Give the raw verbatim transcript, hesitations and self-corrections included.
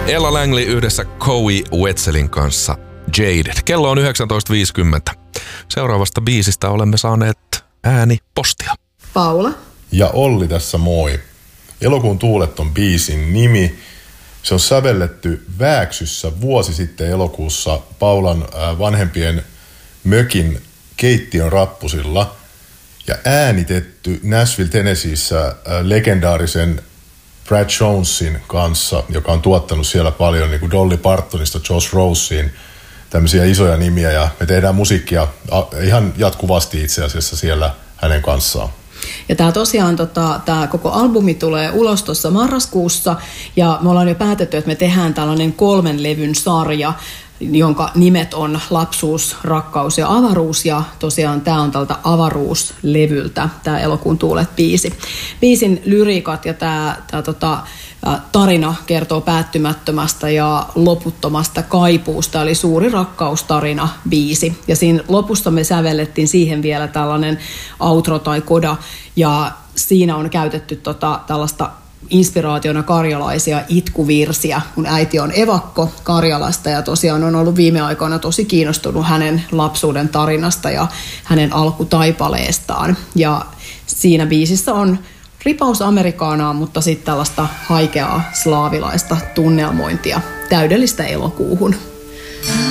Ella Langley yhdessä Cowie Wetzelin kanssa Jaded. Kello on yhdeksäntoista viisikymmentä. Seuraavasta biisistä olemme saaneet ääni postia. Paula. Ja Olli tässä moi. Elokuun tuulet on biisin nimi. Se on sävelletty Vääksyssä vuosi sitten elokuussa Paulan vanhempien mökin keittiön rappusilla ja äänitetty Nashville, Tennesseeissä legendaarisen Brad Jonesin kanssa, joka on tuottanut siellä paljon niin kuin Dolly Partonista Josh Roseen, tämmöisiä isoja nimiä, ja me tehdään musiikkia ihan jatkuvasti itse asiassa siellä hänen kanssaan. Ja tämä tosiaan, tota, tämä koko albumi tulee ulos tuossa marraskuussa, ja me ollaan jo päätetty, että me tehdään tällainen kolmen levyn sarja, jonka nimet on Lapsuus, Rakkaus ja Avaruus, ja tosiaan tämä on tältä Avaruuslevyltä, tämä Elokuun tuulet biisi. Biisin lyriikat ja tämä, tämä tota, tarina kertoo päättymättömästä ja loputtomasta kaipuusta, eli suuri rakkaustarina biisi. Ja siinä lopussa me sävellettiin siihen vielä tällainen outro tai koda, ja siinä on käytetty tota, tällaista inspiraationa karjalaisia itkuvirsiä. Mun äiti on evakko Karjalasta ja tosiaan on ollut viime aikoina tosi kiinnostunut hänen lapsuuden tarinasta ja hänen alkutaipaleestaan. Ja siinä biisissä on ripaus amerikaanaa, mutta sitten tällaista haikeaa slaavilaista tunnelmointia täydellistä elokuuhun.